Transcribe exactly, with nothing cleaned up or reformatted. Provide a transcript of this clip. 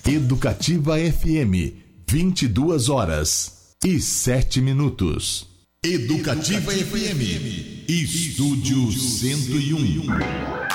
Educativa F M, vinte e duas horas e sete minutos. Educativa F M, Estúdio cento e um.